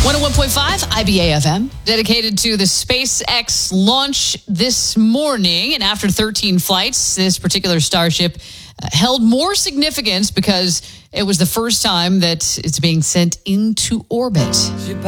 101.5 IBA FM, dedicated to the SpaceX launch this morning. And after 13 flights, this particular Starship held more significance because it was the first time that it's being sent into orbit.